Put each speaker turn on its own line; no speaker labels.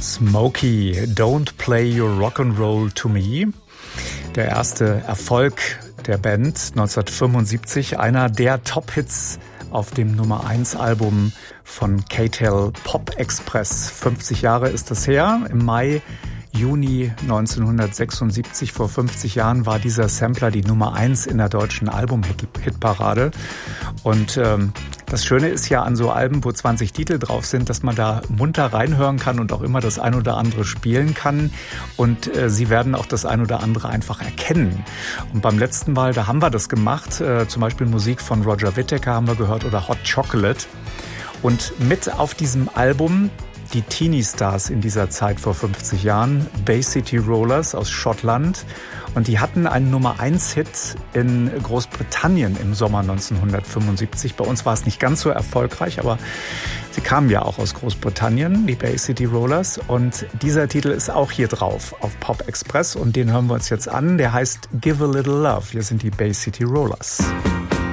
Smokey, Don't Play Your Rock'n'Roll to Me. Der erste Erfolg der Band 1975, einer der Top-Hits auf dem Nummer-1-Album von K-Tel, Pop Express. 50 Jahre ist das her. Im Juni 1976, vor 50 Jahren, war dieser Sampler die Nummer 1 in der deutschen Album-Hitparade. Und das Schöne ist ja an so Alben, wo 20 Titel drauf sind, dass man da munter reinhören kann und auch immer das ein oder andere spielen kann. Und Sie werden auch das ein oder andere einfach erkennen. Und beim letzten Mal, da haben wir das gemacht. Zum Beispiel Musik von Roger Whittaker haben wir gehört oder Hot Chocolate. Und mit auf diesem Album die Teenie-Stars in dieser Zeit vor 50 Jahren, Bay City Rollers aus Schottland. Und die hatten einen Nummer-1-Hit in Großbritannien im Sommer 1975. Bei uns war es nicht ganz so erfolgreich, aber sie kamen ja auch aus Großbritannien, die Bay City Rollers. Und dieser Titel ist auch hier drauf auf Pop Express und den hören wir uns jetzt an. Der heißt Give a Little Love. Hier sind die Bay City Rollers.